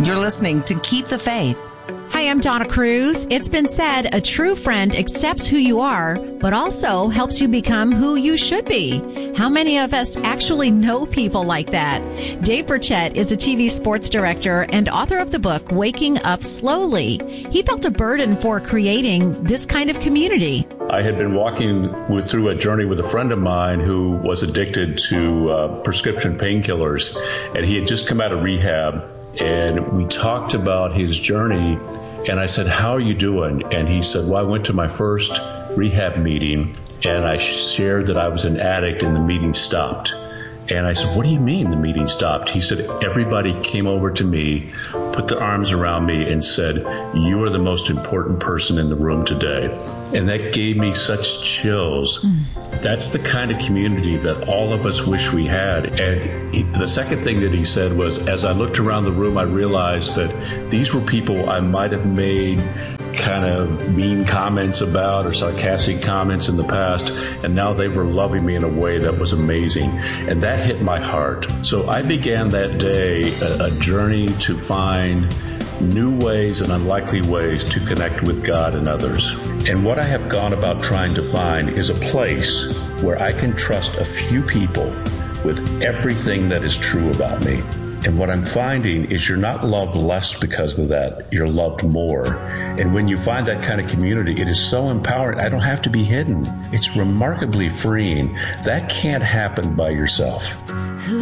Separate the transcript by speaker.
Speaker 1: You're listening to Keep the Faith.
Speaker 2: Hi, I'm Donna Cruz. It's been said a true friend accepts who you are, but also helps you become who you should be. How many of us actually know people like that? Dave Burchett is a TV sports director and author of the book, Waking Up Slowly. He felt a burden for creating this kind of community.
Speaker 3: I had been walking through a journey with a friend of mine who was addicted to prescription painkillers, and he had just come out of rehab. And we talked about his journey, and I said, "How are you doing?" And he said, "Well, I went to my first rehab meeting, and I shared that I was an addict, and the meeting stopped." And I said, "What do you mean the meeting stopped?" He said, "Everybody came over to me, put their arms around me, and said, 'You are the most important person in the room today.'" And that gave me such chills. That's the kind of community that all of us wish we had. And the second thing that he said was, as I looked around the room, I realized that these were people I might have made kind of mean comments about or sarcastic comments in the past, and now they were loving me in a way that was amazing. And that hit my heart. So I began that day a journey to find new ways and unlikely ways to connect with God and others. And what I have gone about trying to find is a place where I can trust a few people with everything that is true about me. And what I'm finding is you're not loved less because of that. You're loved more. And when you find that kind of community, it is so empowering. I don't have to be hidden. It's remarkably freeing. That can't happen by yourself.